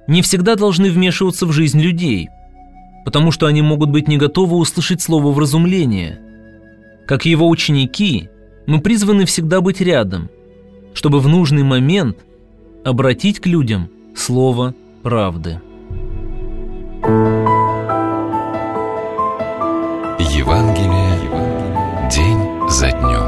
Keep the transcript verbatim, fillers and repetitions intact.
не всегда должны вмешиваться в жизнь людей, потому что они могут быть не готовы услышать слово вразумления. Как его ученики, мы призваны всегда быть рядом, чтобы в нужный момент обратить к людям слово правды. Евангелие день за днем.